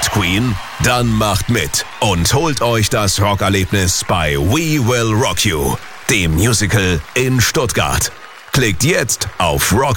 Liebt Queen? Dann macht mit und holt euch das Rockerlebnis bei We Will Rock You, dem Musical in Stuttgart. Klickt jetzt auf